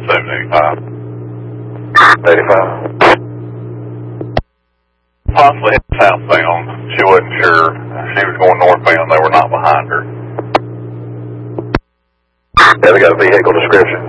785. 85. Possibly heading southbound. She wasn't sure. She was going northbound. They were not behind her. Yeah, they got a vehicle description.